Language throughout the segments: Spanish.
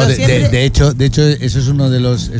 de hecho, eso es uno de los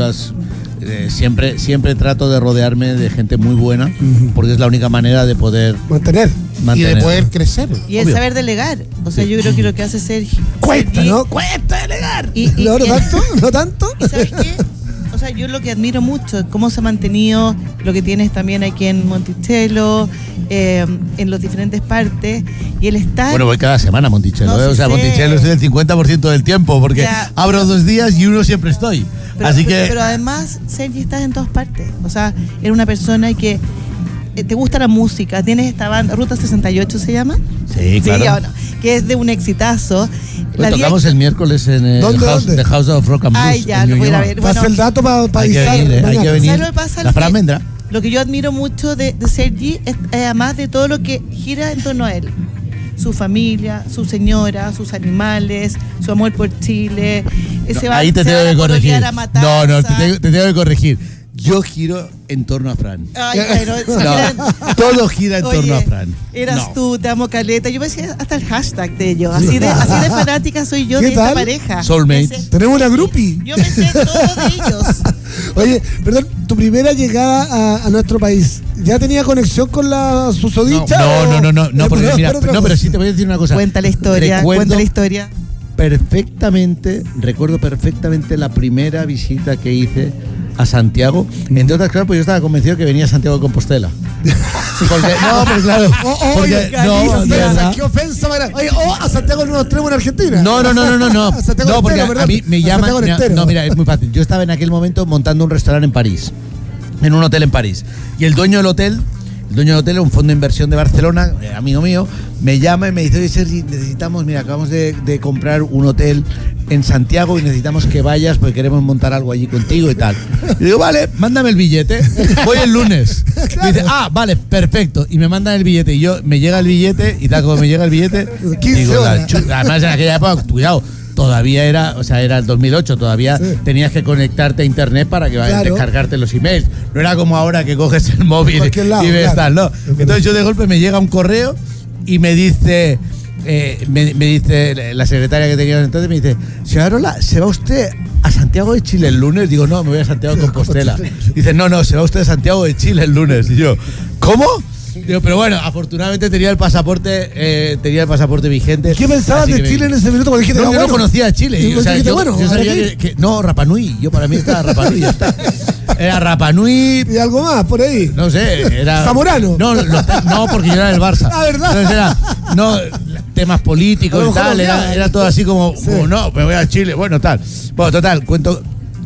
siempre trato de rodearme de gente muy buena, porque es la única manera de poder mantener. Y de poder crecer. Y el saber delegar. O sea, yo creo que lo que hace Sergi. Cuesta, ¿no? Cuesta delegar. No tanto. ¿Y sabes qué? O sea, yo lo que admiro mucho es cómo se ha mantenido lo que tienes también aquí en Monticello, en las diferentes partes, y el estar... Bueno, voy cada semana a Monticello, No, o sea, sí sé. Monticello estoy el 50% del tiempo, porque Ya. abro 2 días y uno siempre estoy. Pero además, Sergi, estás en todas partes. O sea, eres una persona que te gusta la música, tienes esta banda, Ruta 68 se llama. Sí, claro. Bueno, que es de un exitazo. Pues tocamos el miércoles en el ¿Dónde? House of Rock and Blues. Ay, ya, lo voy a ir a ver. Pasa el dato para hay que venir, hay que venir. ¿Sabes lo que pasa? La Fran vendrá. Lo que yo admiro mucho de Sergi es además de todo lo que gira en torno a él. Su familia, su señora, sus animales, su amor por Chile. Ahí te tengo que corregir. No, te tengo que corregir. Yo giro en torno a Fran. Ay, pero todo gira en torno a Fran. Eras tú, te amo caleta. Yo me decía hasta el hashtag de ellos. Así de fanática soy yo de esta pareja. Soulmates. Tenemos una groupie. Yo me sé todo de ellos. Oye, perdón, tu primera llegada a nuestro país, ¿ya tenía conexión con la susodicha? No, porque mira, pero sí te voy a decir una cosa. Cuenta la historia. Recuerdo perfectamente la primera visita que hice a Santiago, entre otras cosas, pues yo estaba convencido que venía a Santiago de Compostela. Porque, pues claro. Qué ofensa, oye, a Santiago no nos traemos en Argentina. No, porque a mí me llaman. No, mira, es muy fácil. Yo estaba en aquel momento montando un restaurante en París, en un hotel en París. Y el dueño del hotel, un fondo de inversión de Barcelona, amigo mío, me llama y me dice: oye, Sergi, acabamos de comprar un hotel en Santiago y necesitamos que vayas porque queremos montar algo allí contigo y tal. Y digo, vale, mándame el billete, voy el lunes. Claro. Me dice, vale, perfecto. Y me mandan el billete y me llega el billete y tal como me llega el billete, digo, además en aquella época, cuidado, todavía era el 2008, todavía tenías que conectarte a internet para que descargarte los emails. No era como ahora que coges el móvil y ves tal, ¿no? Entonces yo de golpe me llega un correo y me dice la secretaria que tenía entonces, me dice: señora Arola, ¿se va usted a Santiago de Chile el lunes? Digo, no, me voy a Santiago de Compostela. Dice, no, se va usted a Santiago de Chile el lunes. Y yo, ¿cómo? Digo, pero bueno, afortunadamente tenía el pasaporte vigente. ¿Qué pensabas de Chile en ese minuto? Yo no conocía Chile. Yo sabía que no, Rapa Nui. Yo para mí estaba Rapa Nui. Era Rapa Nui. ¿Y algo más por ahí? No sé, era... ¿Zamorano? No, porque yo era del Barça. ¿Verdad? Entonces era... temas políticos y tal, era todo así como no, me voy a Chile, bueno, tal. Bueno, total, cuento...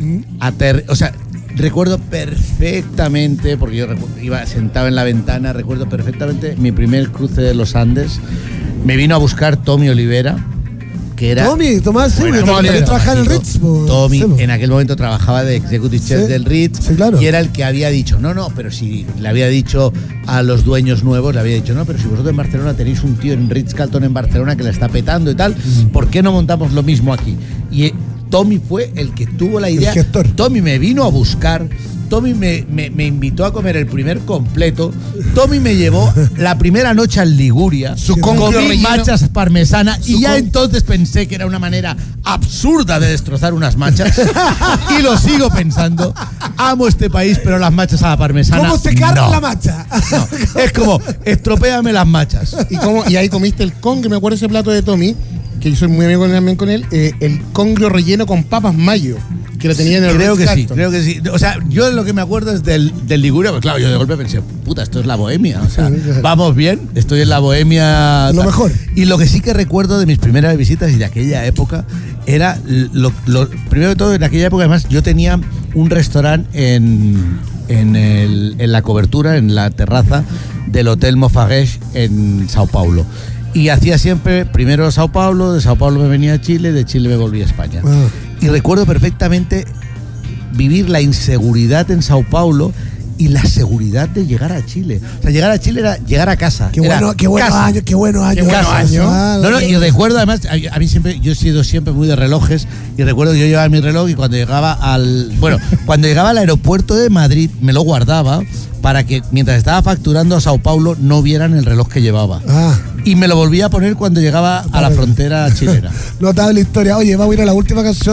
recuerdo perfectamente, porque yo iba sentado en la ventana, recuerdo perfectamente mi primer cruce de los Andes. Me vino a buscar Tommy Olivera, que era... Tomás, trabajaba en el Ritz. Tommy en aquel momento trabajaba de Executive Chef del Ritz, claro. Y era el que había dicho, pero si le había dicho a los dueños nuevos, le había dicho, pero si vosotros en Barcelona tenéis un tío en Ritz-Carlton en Barcelona que la está petando y tal, ¿por qué no montamos lo mismo aquí? Y Tommy fue el que tuvo la idea. El gestor. Tommy me vino a buscar. Tommy me invitó a comer el primer completo. Tommy me llevó la primera noche a Liguria. Comí machas parmesanas y ya entonces pensé que era una manera absurda de destrozar unas machas. Y lo sigo pensando. Amo este país, pero las machas a la parmesana. ¿Cómo secar la macha? No. Es como, estropéame las machas. Y ahí comiste el congrio, me acuerdo ese plato de Tommy, que yo soy muy amigo también con él, el congrio relleno con papas mayo, que lo tenía en el creo que sí. O sea, yo lo que me acuerdo es del Liguria, pues claro, yo de golpe pensé, puta, esto es la bohemia, o sea, vamos bien, estoy en la bohemia. Lo mejor. Y lo que sí que recuerdo de mis primeras visitas y de aquella época era, primero de todo, en aquella época además yo tenía un restaurante en la cobertura, en la terraza del Hotel Mofaguesh en Sao Paulo. Y hacía siempre, primero Sao Paulo, de Sao Paulo me venía a Chile, de Chile me volví a España. Y recuerdo perfectamente vivir la inseguridad en Sao Paulo y la seguridad de llegar a Chile. O sea, llegar a Chile era llegar a casa. Qué buenos años. Y recuerdo además, a mí siempre, yo he sido siempre muy de relojes, y recuerdo que yo llevaba mi reloj y cuando llegaba al aeropuerto de Madrid me lo guardaba para que mientras estaba facturando a Sao Paulo no vieran el reloj que llevaba. Y me lo volvía a poner cuando llegaba a la frontera chilena. Notable historia. Oye, vamos a ir a la última canción.